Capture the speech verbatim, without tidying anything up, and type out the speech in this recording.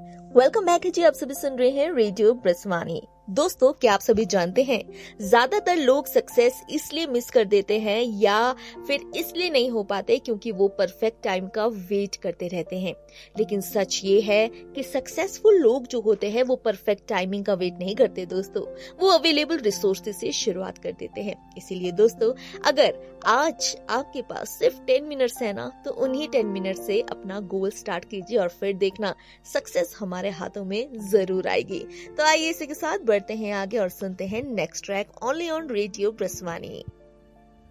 Welcome back जी। आप सभी सुन रहे हैं रेडियो ब्रस्वानी। दोस्तों, क्या आप सभी जानते हैं ज्यादातर लोग सक्सेस इसलिए मिस कर देते हैं या फिर इसलिए नहीं हो पाते क्योंकि वो परफेक्ट टाइम का वेट करते रहते हैं। लेकिन सच ये है कि सक्सेसफुल लोग जो होते हैं वो परफेक्ट टाइमिंग का वेट नहीं करते दोस्तों, वो अवेलेबल रिसोर्सेज से शुरुआत कर देते हैं। इसीलिए दोस्तों, अगर आज आपके पास सिर्फ टेन मिनट्स है ना, तो उन्हीं टेन मिनट से अपना गोल स्टार्ट कीजिए और फिर देखना सक्सेस हमारे हाथों में जरूर आएगी। तो आइए इसी के साथ बढ़ते हैं आगे और सुनते हैं next track only on radio ब्रस्वानी।